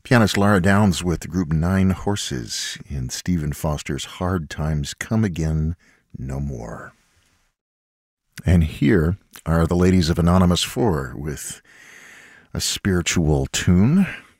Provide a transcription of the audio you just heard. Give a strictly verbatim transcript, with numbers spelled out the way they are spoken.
Pianist Lara Downs with the group Nine Horses in Stephen Foster's Hard Times Come Again No More. And here are the ladies of Anonymous Four with a spiritual tune